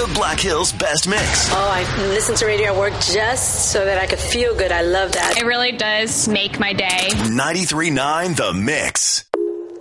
The Black Hills Best Mix. Oh, I listen to radio at work just so that I could feel good. I love that. It really does make my day. 93.9 The Mix.